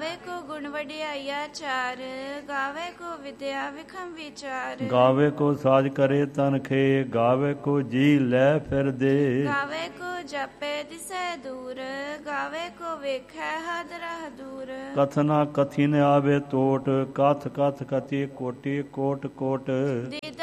ਗਾਵੇ ਕੋ ਗੁਣ ਵਡਿਆਈਆ ਚਾਰ, ਗਾਵੇ ਕੋ ਵਿਦਿਆ ਵਿਖਮ ਵਿਚਾਰ। ਗਾਵੇ ਕੋ ਸਾਜ ਕਰੇ ਤਨ ਖੇ, ਗਾਵੇ ਕੋ ਜੀ ਲੈ ਫਿਰ ਦੇ। ਗਾਵੇ ਕੋ ਜਪੇ ਦਿਸੈ ਦੂਰ, ਗਾਵੇ ਕੋ ਵੇਖੈ ਹਦ ਰਹ ਦੂਰ। ਕਥਨਾ ਕਥੀ ਨ ਆਵੇ ਟੋਟ, ਕਥ ਕਥ ਕਥੀ ਕੋਟੀ ਕੋਟ ਕੋਟ।